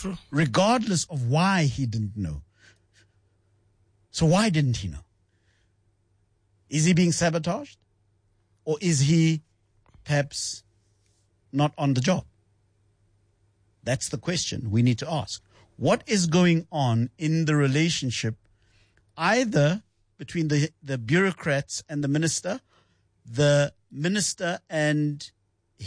True. regardless of why he didn't know. So why didn't he know? Is he being sabotaged? Or is he perhaps not on the job? That's the question we need to ask. What is going on in the relationship, either between the bureaucrats and the minister and